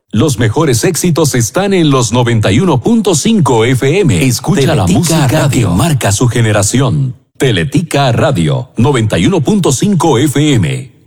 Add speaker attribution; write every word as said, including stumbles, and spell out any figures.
Speaker 1: Los mejores éxitos están en los noventa y uno punto cinco F M. Escucha Teletica la música radio. Que marca su generación. Teletica Radio, noventa y uno punto cinco F M.